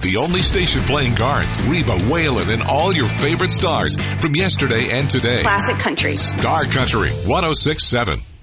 the only station playing Garth, Reba, Waylon, and all your favorite stars from yesterday and today. Classic country. Star Country 106.7.